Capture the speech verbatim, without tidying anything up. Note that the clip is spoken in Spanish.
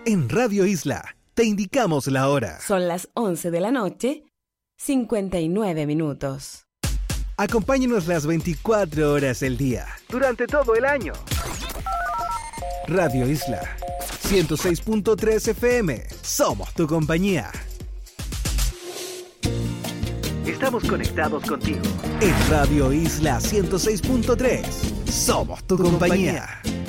En Radio Isla te indicamos la hora. Son las once de la noche, cincuenta y nueve minutos. Acompáñenos las veinticuatro horas del día, durante todo el año. Radio Isla, ciento seis punto tres F M. Somos tu compañía. Estamos conectados contigo. En Radio Isla ciento seis punto tres. Somos tu compañía.